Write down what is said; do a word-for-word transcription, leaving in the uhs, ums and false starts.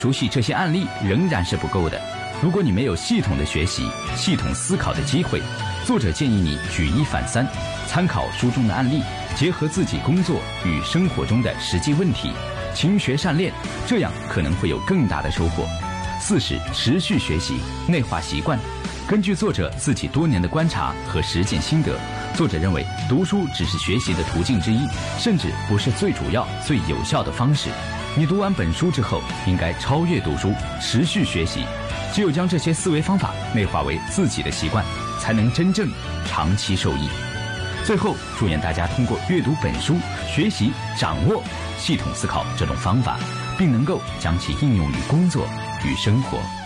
熟悉这些案例仍然是不够的。如果你没有系统的学习、系统思考的机会，作者建议你举一反三，参考书中的案例，结合自己工作与生活中的实际问题，勤学善练，这样可能会有更大的收获。四是持续学习，内化习惯。根据作者自己多年的观察和实践心得，作者认为读书只是学习的途径之一，甚至不是最主要、最有效的方式。你读完本书之后，应该超越读书，持续学习。只有将这些思维方法内化为自己的习惯，才能真正长期受益。最后，祝愿大家通过阅读本书，学习掌握系统思考这种方法，并能够将其应用于工作与生活。